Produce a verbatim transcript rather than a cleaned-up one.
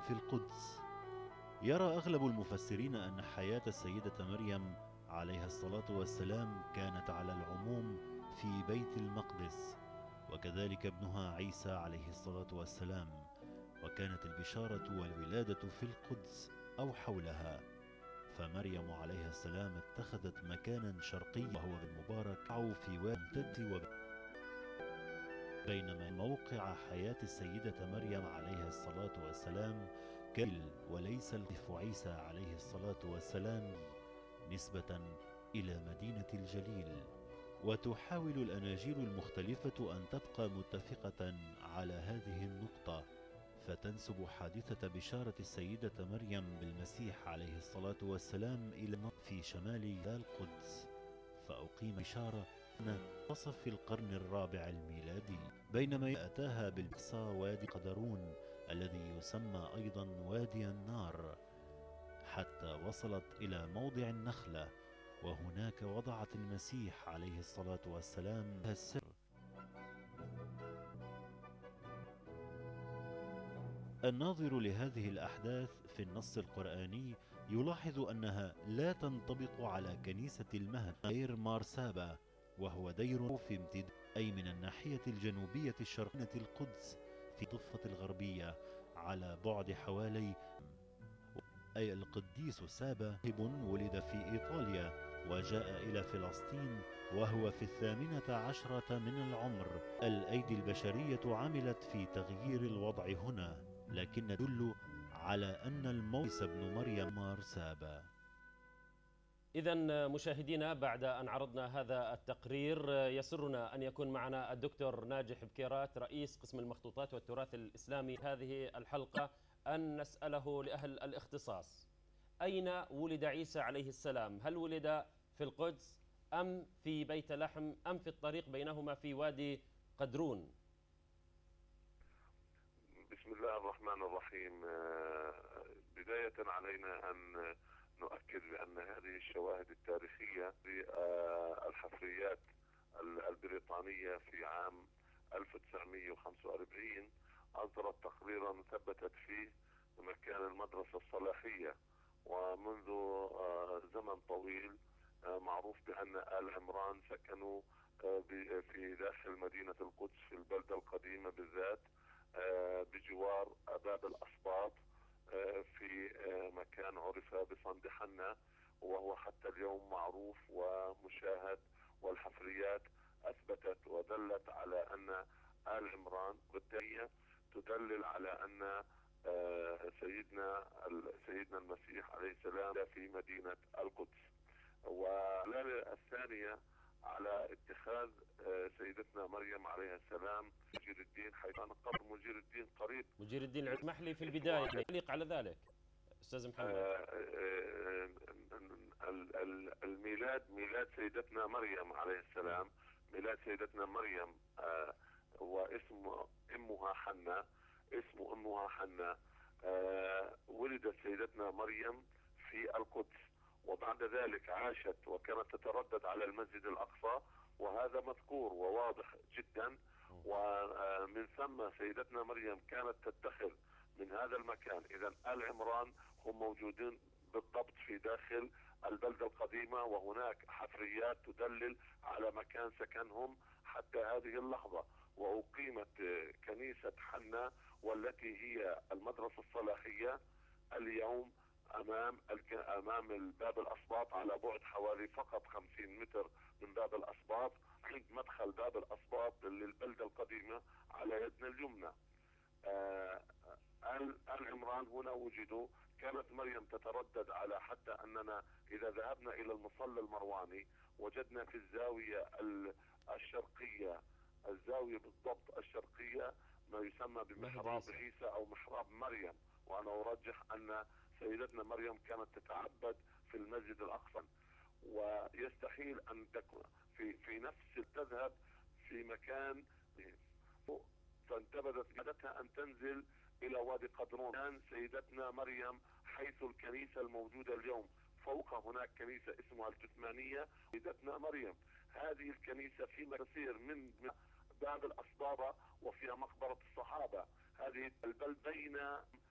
في القدس. يرى أغلب المفسرين أن حياة السيدة مريم عليها الصلاة والسلام كانت على العموم في بيت المقدس، وكذلك ابنها عيسى عليه الصلاة والسلام، وكانت البشارة والولادة في القدس أو حولها. فمريم عليها السلام اتخذت مكانا شرقيا وهو المبارك في وادي، بينما موقع حياة السيدة مريم عليها الصلاة والسلام كان وليس الطفل عيسى عليه الصلاة والسلام نسبة إلى مدينة الجليل. وتحاول الأناجيل المختلفة أن تبقى متفقة على هذه النقطة، فتنسب حادثة بشارة السيدة مريم بالمسيح عليه الصلاة والسلام إلى في شمال القدس، فأقيم بشارة منتصف القرن الرابع الميلادي، بينما أتاها بالأقصى وادي قدرون الذي يسمى أيضا وادي النار، حتى وصلت إلى موضع النخلة، وهناك وضعت المسيح عليه الصلاة والسلام السر. الناظر لهذه الأحداث في النص القرآني يلاحظ أنها لا تنطبق على كنيسة المهد غير مارسابة، وهو دير في امتداد أي من الناحية الجنوبية الشرقية القدس في الضفة الغربية على بعد حوالي أي القديس سابا ولد في إيطاليا وجاء إلى فلسطين وهو في الثامنة عشرة من العمر. الأيدي البشرية عملت في تغيير الوضع هنا، لكن تدل على أن الموسى ابن مريم مارسابا. إذن مشاهدينا، بعد أن عرضنا هذا التقرير يسرنا أن يكون معنا الدكتور ناجح بكيرات رئيس قسم المخطوطات والتراث الإسلامي. هذه الحلقة أن نسأله لأهل الاختصاص: أين ولد عيسى عليه السلام؟ هل ولد في القدس أم في بيت لحم أم في الطريق بينهما في وادي قدرون؟ بسم الله الرحمن الرحيم. بداية علينا أن نؤكد بأن هذه الشواهد التاريخية للحفريات البريطانية في عام ألف وتسعمئة وخمسة وأربعين أصدرت تقريرا ثبتت فيه مكان المدرسة الصلاحية، ومنذ زمن طويل معروف بأن آل عمران سكنوا في داخل مدينة القدس في البلدة القديمة بالذات بجوار باب الأسباط في مكان عرف بصند حنا، وهو حتى اليوم معروف ومشاهد، والحفريات أثبتت ودلت على أن آل عمران بالتالي تدلل على أن سيدنا سيدنا المسيح عليه السلام في مدينة القدس. والدلالة الثانية على اتخاذ سيدتنا مريم عليه السلام مجير الدين، حيث أن قبر مجير الدين قريب. مجير الدين اسمح لي في البداية تعليق على ذلك أستاذ محمد. الميلاد ميلاد سيدتنا مريم عليه السلام، ميلاد سيدتنا مريم واسم امها حنا، اسم امها حنا. ولدت سيدتنا مريم في القدس، وبعد ذلك عاشت وكانت تتردد على المسجد الأقصى، وهذا مذكور وواضح جدا. ومن ثم سيدتنا مريم كانت تتخذ من هذا المكان. إذا آل عمران هم موجودين بالضبط في داخل البلدة القديمة، وهناك حفريات تدلل على مكان سكنهم حتى هذه اللحظة. وأقيمت كنيسة حنا والتي هي المدرسة الصلاحية اليوم امام امام الباب الاسباط، على بعد حوالي فقط خمسين متر من باب الاسباط، عند مدخل باب الاسباط للبلدة القديمة على يدنا اليمنى. آه آل عمران هنا وجدوا. كانت مريم تتردد على حتى اننا اذا ذهبنا الى المصلى المرواني وجدنا في الزاوية الشرقية، الزاوية بالضبط الشرقية، ما يسمى بمحراب عيسى او محراب مريم. وانا ارجح ان سيدتنا مريم كانت تتعبد في المسجد الأقصى، ويستحيل أن تكون في في نفس تذهب في مكان. فانتبذت عادتها أن تنزل إلى وادي قدرون. كان سيدتنا مريم حيث الكنيسة الموجودة اليوم، فوق هناك كنيسة اسمها الجثمانية. سيدتنا مريم هذه الكنيسة فيما تسير من باب الأصبابة وفيها مقبرة الصحابة. هذه البلد بين